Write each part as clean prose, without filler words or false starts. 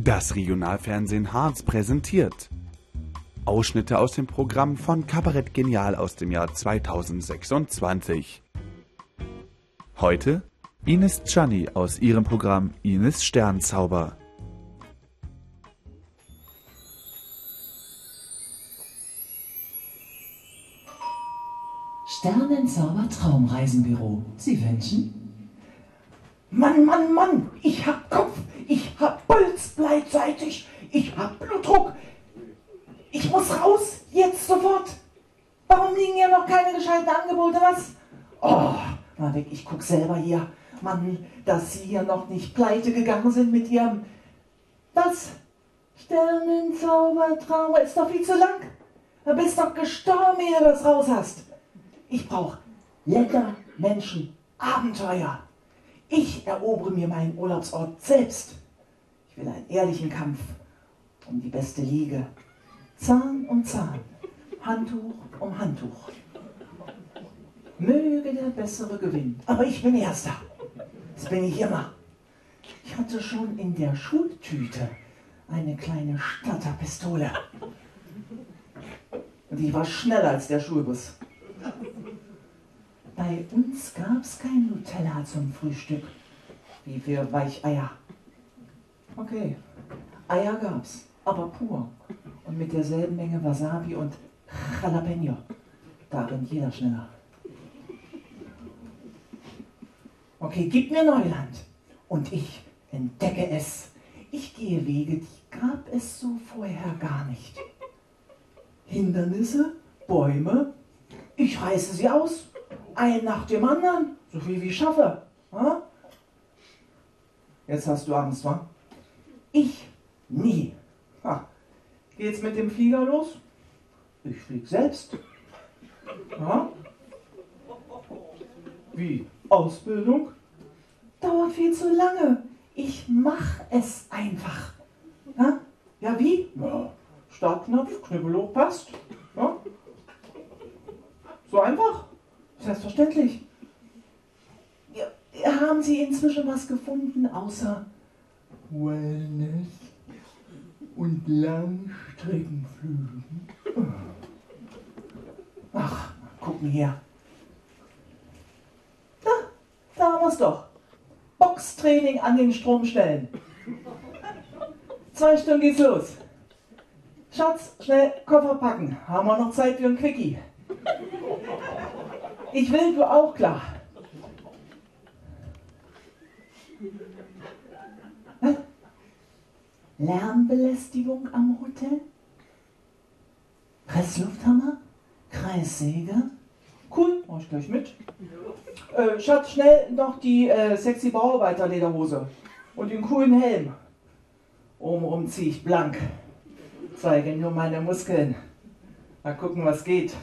Das Regionalfernsehen Harz präsentiert Ausschnitte aus dem Programm von Kabarett Genial aus dem Jahr 2026. Heute Ines Gianni aus ihrem Programm Ines Sternzauber. Sternenzauber Traumreisenbüro. Sie wünschen? Mann, Mann, Mann, ich hab Kopf, ich hab Puls beidseitig, ich hab Blutdruck. Ich muss raus, jetzt sofort. Warum liegen hier noch keine gescheiten Angebote, was? Oh, na weg, ich guck selber hier. Mann, dass Sie hier noch nicht pleite gegangen sind mit Ihrem... Was? Sternenzaubertraum, ist doch viel zu lang. Du bist doch gestorben, ehe du das raus hast. Ich brauche lecker Menschen, Abenteuer. Ich erobere mir meinen Urlaubsort selbst. Ich will einen ehrlichen Kampf um die beste Liege. Zahn um Zahn, Handtuch um Handtuch. Möge der Bessere gewinnen. Aber ich bin Erster. Das bin ich immer. Ich hatte schon in der Schultüte eine kleine Stotterpistole. Und die war schneller als der Schulbus. Bei uns gab's kein Nutella zum Frühstück, wie für Weicheier. Okay, Eier gab's, aber pur und mit derselben Menge Wasabi und Jalapeno. Da rennt jeder schneller. Okay, gib mir Neuland und ich entdecke es. Ich gehe Wege, die gab es so vorher gar nicht. Hindernisse, Bäume, ich reiße sie aus. Ein nach dem anderen, so viel wie ich schaffe. Ha? Jetzt hast du Angst, wa? Ich nie. Ha. Geht's mit dem Flieger los? Ich flieg selbst. Ha? Wie? Ausbildung? Dauert viel zu lange. Ich mach es einfach. Ha? Ja, wie? Ja. Startknopf, Knüppel hoch, passt. Ja? So einfach? Selbstverständlich. Ja, haben Sie inzwischen was gefunden, außer Wellness und Langstreckenflügen? Ach, gucken hier. Da haben wir es doch. Boxtraining an den Stromstellen. 2 Stunden geht's los. Schatz, schnell Koffer packen. Haben wir noch Zeit für ein Quickie? Ich will, du auch, klar. Was? Lärmbelästigung am Hotel? Presslufthammer? Kreissäge? Cool, mach ich gleich mit. Schatz, schnell noch die sexy Bauarbeiter-Lederhose und den coolen Helm. Obenrum ziehe ich blank. Zeige nur meine Muskeln. Mal gucken, was geht.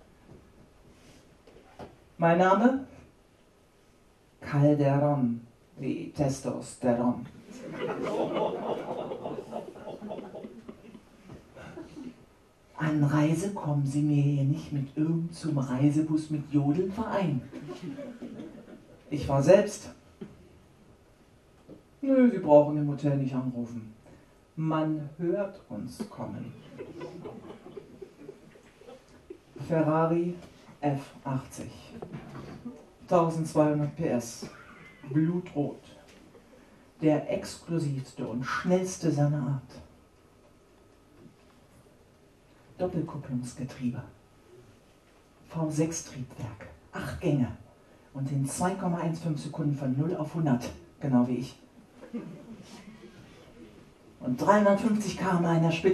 Mein Name? Calderon, wie Testosteron. Anreise kommen Sie mir hier nicht mit irgendeinem Reisebus mit Jodelverein. Ich war selbst. Nö, Sie brauchen im Hotel nicht anrufen. Man hört uns kommen. Ferrari F80. 1200 PS. Blutrot. Der exklusivste und schnellste seiner Art. Doppelkupplungsgetriebe. V6-Triebwerk. 8 Gänge. Und in 2,15 Sekunden von 0 auf 100. Genau wie ich. Und 350 km/h in der Spitze.